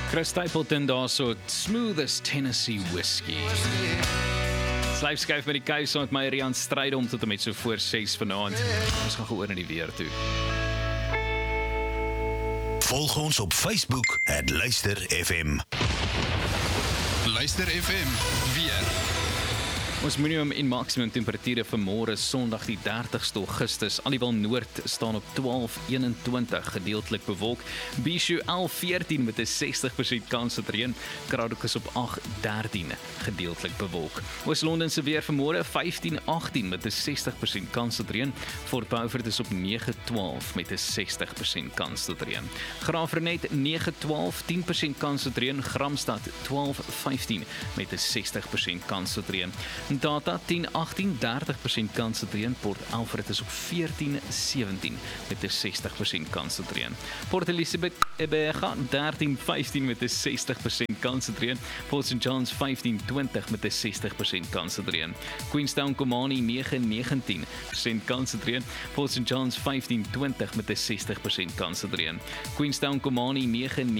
Chris Stapleton daar so, smooth as Tennessee whiskey. Slyfskuif met die kuis met my Rian Strydom tot en met so voor 6 vanaand. Ons gaan gehoor in die weer toe. Volg ons op Facebook @Luister FM. Luister FM, weer. Ons minimum en maksimum temperature vir môre Sondag die 30ste Augustus. Aliwal Noord staan op 12:21, gedeeltelik bewolk. Bishu 11:14 met 'n 60% kans op reën. Cradock op 8:13, gedeeltelik bewolk. Oos-London se weer vir môre 15:18 met 'n 60% kans op reën. Fort Beaufort is op 9:12 met 'n 60% kans op reën. Graafrenet 9:12, 10% kans op reën. Gramstad 12:15 met 'n 60% kans op reën. Data 10:18, 30% kans op reën. Port Alfred is op 14:17 met 'n 60% kans op reën. Port Elizabeth Ebega 13:15 met 'n 60% kans op reën. Port St John's 15:20 met 'n 60% kans op reën. Queenstown Komani 9:19% kans op reën. Port St John's 15:20 met 'n 60% kans op reën. Queenstown Komani 9